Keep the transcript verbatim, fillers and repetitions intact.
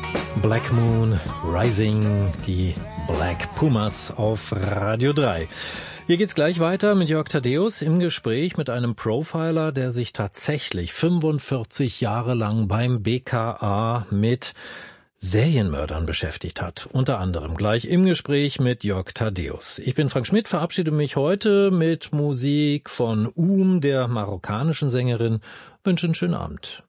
Black Moon Rising, die Black Pumas auf Radio drei. Hier geht's gleich weiter mit Jörg Thaddeus im Gespräch mit einem Profiler, der sich tatsächlich fünfundvierzig Jahre lang beim B K A mit Serienmördern beschäftigt hat. Unter anderem gleich im Gespräch mit Jörg Thaddeus. Ich bin Frank Schmidt, verabschiede mich heute mit Musik von Um, der marokkanischen Sängerin. Wünsche einen schönen Abend.